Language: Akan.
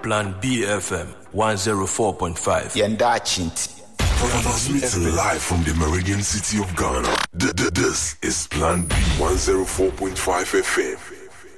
Plan B FM 104.5. Yenda Chinti. Transmitting live from the Meridian City of Ghana. This is Plan B 104.5 FM.